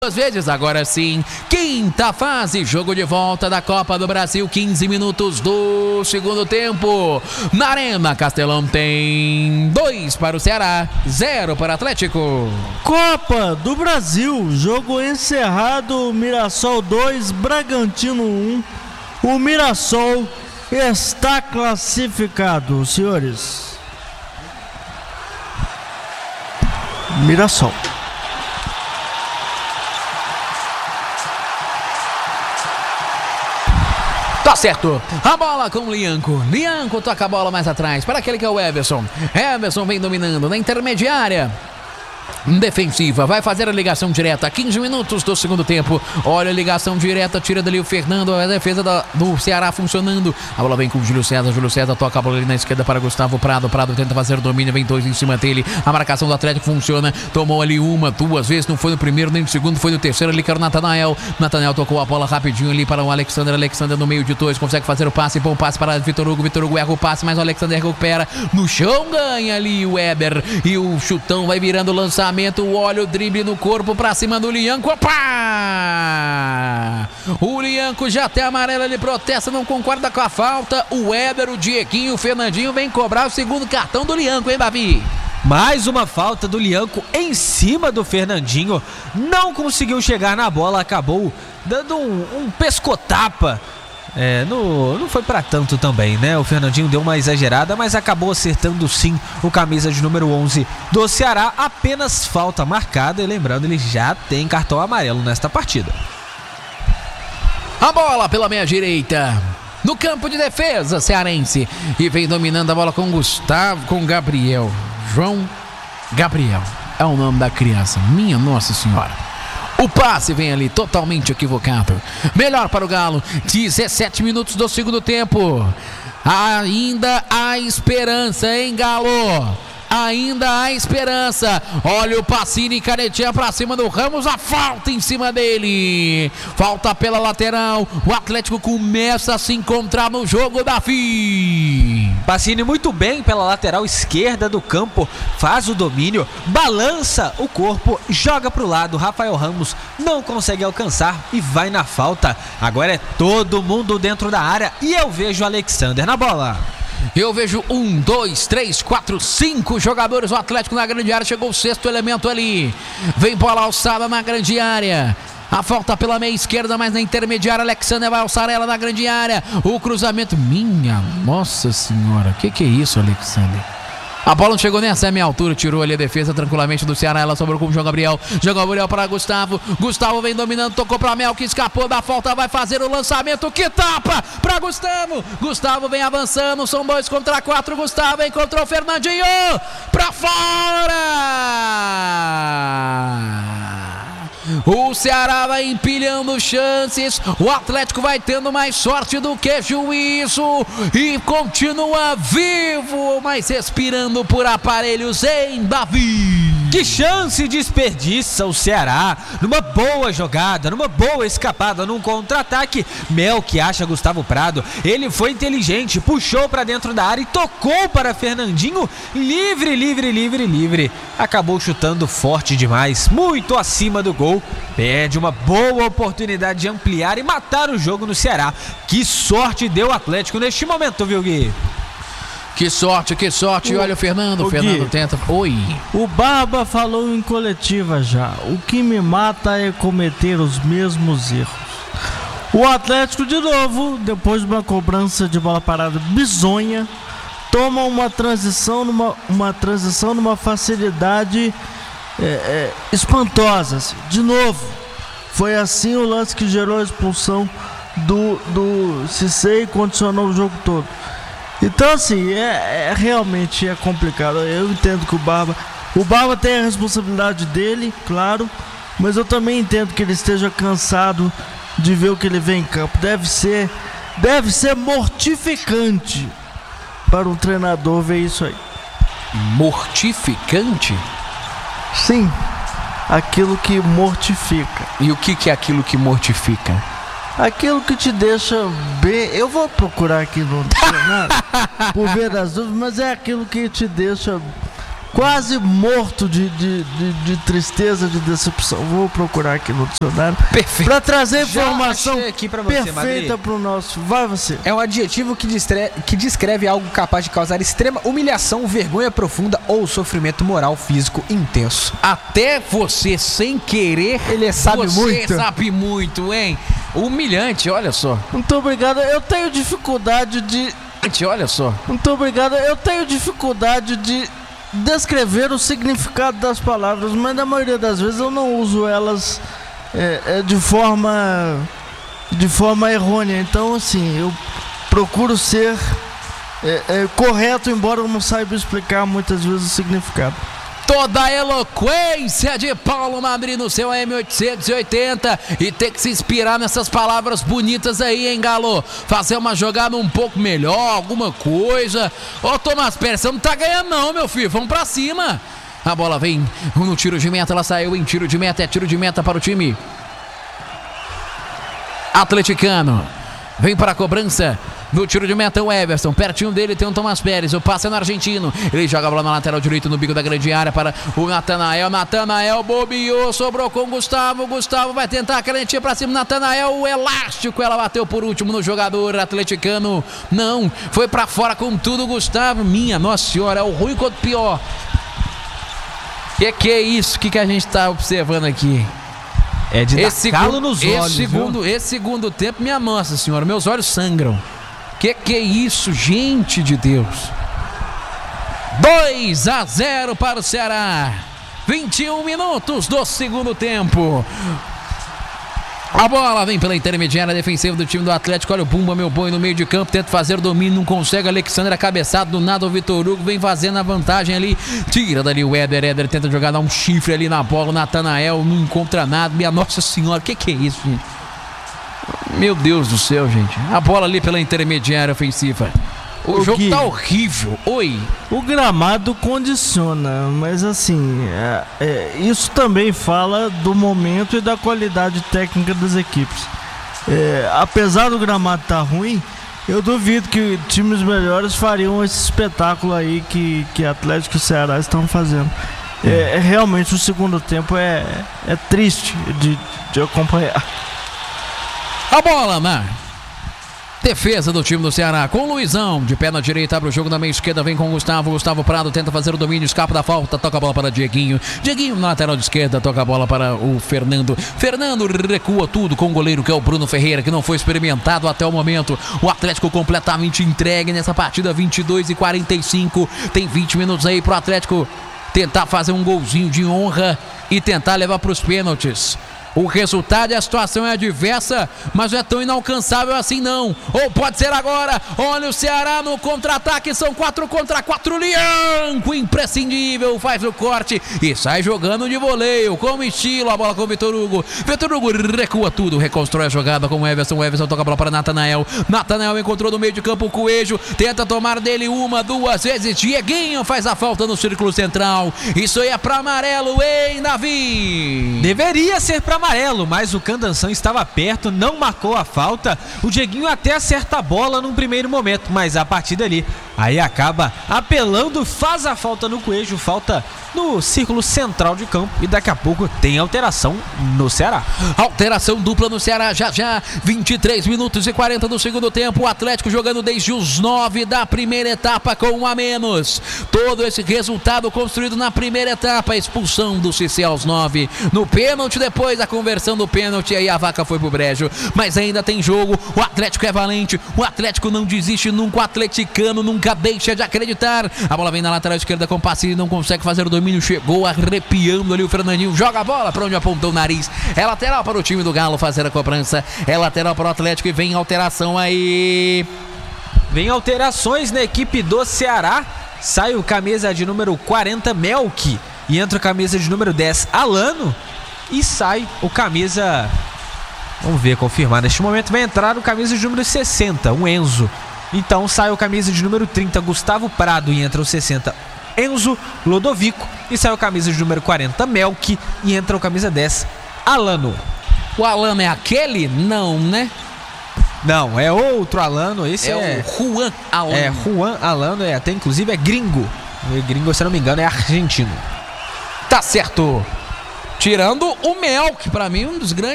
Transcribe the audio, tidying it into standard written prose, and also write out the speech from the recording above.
Duas vezes, agora sim, quinta fase, jogo de volta da Copa do Brasil, 15 minutos do segundo tempo. Na Arena Castelão tem 2 para o Ceará, 0 para o Atlético. Copa do Brasil, jogo encerrado, Mirassol 2, Bragantino 1. O Mirassol está classificado, senhores. Mirassol. Tá certo, a bola com o Lianco. Lianco toca a bola mais atrás para aquele que é o Everson. Everson vem dominando na intermediária defensiva, vai fazer a ligação direta, 15 minutos do segundo tempo. Olha a ligação direta, tira dali o Fernando, a defesa do Ceará funcionando. A bola vem com o Júlio César toca a bola ali na esquerda para Gustavo Prado. Prado tenta fazer o domínio, vem 2 em cima dele. A marcação do Atlético funciona, tomou ali 1, 2 vezes, não foi no primeiro nem no segundo, foi no terceiro ali que era o Natanael. Natanael tocou a bola rapidinho ali para o Alexander no meio de 2, consegue fazer o passe, bom passe para Vitor Hugo erra o passe, mas o Alexander recupera, no chão ganha ali o Weber, e o chutão vai virando o lançamento. Olha o drible no corpo pra cima do Lianco. Opa! O Lianco já tem amarelo, ele protesta, não concorda com a falta. O Weber, o Dieguinho, o Fernandinho vem cobrar o segundo cartão do Lianco, hein, Bavi? Mais uma falta do Lianco em cima do Fernandinho. Não conseguiu chegar na bola, acabou dando um pescotapa. Não foi pra tanto também, né? O Fernandinho deu uma exagerada, mas acabou acertando sim o camisa de número 11 do Ceará. Apenas falta marcada, e lembrando, ele já tem cartão amarelo nesta partida. A bola pela meia direita, no campo de defesa cearense, e vem dominando a bola com Gabriel. João Gabriel é o nome da criança, minha Nossa Senhora. O passe vem ali totalmente equivocado. Melhor para o Galo. 17 minutos do segundo tempo. Ainda há esperança, hein, Galo? Ainda há esperança. Olha o Pacini, canetinha pra cima do Ramos. A falta em cima dele. Falta pela lateral. O Atlético começa a se encontrar no jogo da FI. Pacini muito bem pela lateral esquerda do campo. Faz o domínio, balança o corpo, joga pro lado. Rafael Ramos não consegue alcançar e vai na falta. Agora é todo mundo dentro da área e eu vejo o Alexander na bola. Eu vejo 1, 2, 3, 4, 5 jogadores. O Atlético na grande área. Chegou o sexto elemento ali. Vem bola alçada na grande área. A falta pela meia esquerda, mas na intermediária. Alexander vai alçar ela na grande área. O cruzamento. Minha Nossa Senhora. Que é isso, Alexander? A bola não chegou nem a minha altura, tirou ali a defesa tranquilamente do Ceará, ela sobrou com o João Gabriel. João Gabriel para Gustavo. Gustavo vem dominando, tocou para Mel, que escapou da falta, vai fazer o lançamento, que tapa para Gustavo. Gustavo vem avançando, são 2 contra 4. Gustavo encontrou o Fernandinho para fora. O Ceará vai empilhando chances. O Atlético vai tendo mais sorte do que juízo e continua vivo, mas respirando por aparelhos em Davi. Que chance desperdiça o Ceará numa boa jogada, numa boa escapada, num contra-ataque. Mel, que acha Gustavo Prado, ele foi inteligente, puxou para dentro da área e tocou para Fernandinho, livre. Acabou chutando forte demais, muito acima do gol. Perde uma boa oportunidade de ampliar e matar o jogo no Ceará. Que sorte deu o Atlético neste momento, viu, Gui? Que sorte. Olha o Fernando Gui, tenta. Oi. O Barba falou em coletiva já. O que me mata é cometer os mesmos erros. O Atlético, de novo, depois de uma cobrança de bola parada bizonha, toma uma transição numa facilidade espantosa. Assim. De novo, foi assim o lance que gerou a expulsão do Cissé e condicionou o jogo todo. Então, assim, realmente é complicado. Eu entendo que o Barba tem a responsabilidade dele, claro, mas eu também entendo que ele esteja cansado de ver o que ele vê em campo. Deve ser mortificante para um treinador ver isso aí. Mortificante? Sim, aquilo que mortifica. E o que é aquilo que mortifica? Aquilo que te deixa bem. Eu vou procurar aqui no dicionário por ver as dúvidas, mas é aquilo que te deixa quase morto de tristeza, de decepção. Vou procurar aqui no dicionário para trazer informação aqui pra você, perfeita para o nosso. Vai você. É um adjetivo que descreve algo capaz de causar extrema humilhação, vergonha profunda ou sofrimento moral físico intenso. Até você, sem querer, sabe muito, hein? Humilhante, olha só. Muito obrigado. Eu tenho dificuldade de... Olha só. Muito obrigado. Eu tenho dificuldade de descrever o significado das palavras, mas na maioria das vezes eu não uso elas de forma errônea. Então, assim, eu procuro ser correto, embora eu não saiba explicar muitas vezes o significado. Toda a eloquência de Paulo Mabri no seu AM880 e ter que se inspirar nessas palavras bonitas aí, hein, Galo? Fazer uma jogada um pouco melhor, alguma coisa. Ô, Tomás Pérez, você não tá ganhando não, meu filho, vamos pra cima. A bola vem no tiro de meta, ela saiu em tiro de meta, é tiro de meta para o time atleticano. Vem para a cobrança no tiro de meta o Everson, pertinho dele tem o Tomás Pérez, o passe é no argentino, ele joga a bola na lateral direito no bico da grande área para o Natanael bobeou, sobrou com o Gustavo vai tentar a canetinha para cima, Natanael, o elástico, ela bateu por último no jogador atleticano, não, foi para fora com tudo Gustavo, minha nossa senhora, é o ruim quanto pior. Que é isso que a gente tá observando aqui? É de dar calo nos olhos, esse segundo tempo, minha nossa senhora, meus olhos sangram. Que é isso, gente de Deus? 2-0 para o Ceará. 21 minutos do segundo tempo. A bola vem pela intermediária defensiva do time do Atlético. Olha o Bumba, meu boi, no meio de campo. Tenta fazer o domínio, não consegue. Alexandre cabeçado, do nada o Vitor Hugo vem fazendo a vantagem ali. Tira dali o Éder tenta jogar, dá um chifre ali na bola. O Natanael não encontra nada. Minha nossa senhora, que é isso, gente? Meu Deus do céu, gente. A bola ali pela intermediária ofensiva. O jogo tá horrível. Oi. O gramado condiciona, mas assim, isso também fala do momento e da qualidade técnica das equipes. Apesar do gramado estar ruim, eu duvido que times melhores fariam esse espetáculo aí que Atlético e Ceará estão fazendo. Realmente o segundo tempo é triste de acompanhar. A bola na defesa do time do Ceará com o Luizão, de pé na direita, abre o jogo na meia esquerda, vem com o Gustavo Prado, tenta fazer o domínio, escapa da falta, toca a bola para Dieguinho na lateral de esquerda, toca a bola para o Fernando recua tudo com o goleiro que é o Bruno Ferreira, que não foi experimentado até o momento. O Atlético completamente entregue nessa partida, 22:45, tem 20 minutos aí pro Atlético tentar fazer um golzinho de honra e tentar levar para os pênaltis. O resultado e a situação é adversa, mas não é tão inalcançável assim não. Ou pode ser agora. Olha o Ceará no contra-ataque, são 4 contra 4. Lianco, imprescindível, faz o corte e sai jogando de voleio, com estilo, a bola com o Vitor Hugo recua tudo, reconstrói a jogada com o Everson toca a bola para Natanael encontrou no meio de campo o Coelho, tenta tomar dele 1, 2 vezes, Dieguinho faz a falta no círculo central. Isso aí é para amarelo, hein, Davi? Deveria ser para amarelo, mas o Candanção estava perto, não marcou a falta. O Dieguinho até acerta a bola num primeiro momento, mas a partir dali, aí acaba apelando, faz a falta no Coelho, falta no círculo central de campo e daqui a pouco tem alteração no Ceará. Alteração dupla no Ceará, já 23 minutos e 40 do segundo tempo, o Atlético jogando desde os 9 da primeira etapa com 1 a menos. Todo esse resultado construído na primeira etapa, a expulsão do Cissé aos 9, no pênalti, depois a conversão do pênalti, aí a vaca foi pro brejo, mas ainda tem jogo, o Atlético é valente, o Atlético não desiste nunca, o atleticano nunca deixa de acreditar. A bola vem na lateral esquerda com passe, não consegue fazer o domínio, chegou arrepiando ali o Fernandinho, joga a bola para onde apontou o nariz, é lateral para o time do Galo fazer a cobrança, é lateral para o Atlético e vem alteração aí. Vem alterações na equipe do Ceará, sai o camisa de número 40, Melk, e entra o camisa de número 10, Alano, e sai o camisa, vamos ver, confirmar neste momento, vai entrar o camisa de número 60, um Enzo. Então sai o camisa de número 30, Gustavo Prado, e entra o 60, Enzo Lodovico, e sai o camisa de número 40, Melk, e entra o camisa 10, Alano. O Alano é aquele? Não, né? Não, é outro Alano, esse é o Juan Alano. É, Juan Alano, até inclusive é gringo. O gringo, se eu não me engano, é argentino. Tá certo. Tirando o Mel, que pra mim é um dos grandes